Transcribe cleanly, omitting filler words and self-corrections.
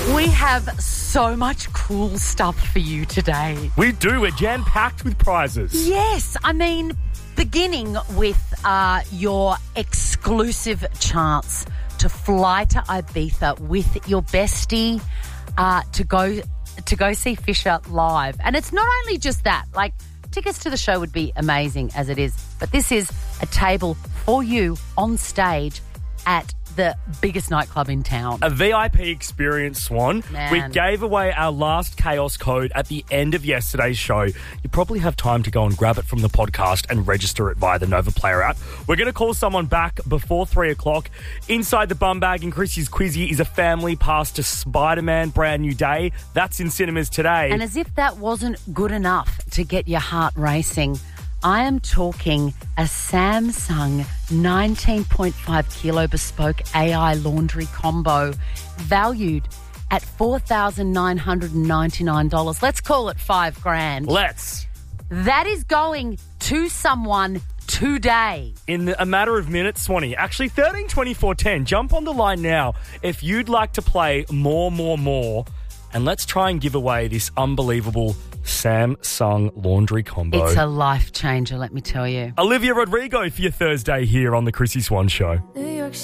We have so much cool stuff for you today. We do. We're jam-packed with prizes. Yes, I mean, beginning with your exclusive chance to fly to Ibiza with your bestie to go see Fisher live. And it's not only just that, like, tickets to the show would be amazing as it is, but this is a table for you on stage at the biggest nightclub in town. A VIP experience, Swan. Man. We gave away our last Chaos code at the end of yesterday's show. You probably have time to go and grab it from the podcast and register it via the Nova Player app. We're going to call someone back before 3 o'clock. Inside the bum bag in Chrissy's Quizzy is a family pass to Spider-Man Brand New Day. That's in cinemas today. And as if that wasn't good enough to get your heart racing, I am talking a Samsung 19.5 kilo bespoke AI laundry combo valued at $4,999. Let's call it $5,000. Let's. That is going to someone today. In a matter of minutes, Swanee. Actually, 13 24 10. Jump on the line now if you'd like to play more. And let's try and give away this unbelievable Samsung laundry combo. It's a life changer, let me tell you. Olivia Rodrigo for your Thursday here on the Chrissy Swan Show.